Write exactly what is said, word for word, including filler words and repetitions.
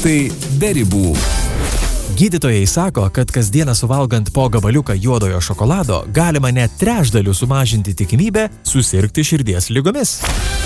Faktai be ribų. Gydytojai sako, kad kasdieną suvalgant po gabaliuką juodojo šokolado galima net trečdaliu sumažinti tikimybę susirgti širdies ligomis.